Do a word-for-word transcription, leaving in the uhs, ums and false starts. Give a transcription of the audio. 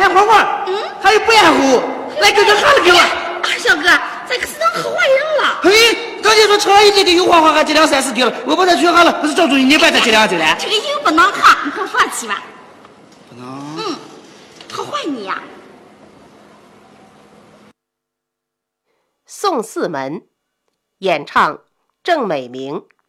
哎呀，花花，嗯，还有不爱护，来哥哥喊了给我。 啊，小哥，这可是当好坏人了。 嘿，刚才说差一点点有花花还这两三十滴了，我把它全喊了，不是赵主任你把它这两这了？ 这个赢不能喊，你可放弃吧。 不能。 嗯，好坏你呀。 送四门，演唱郑美明、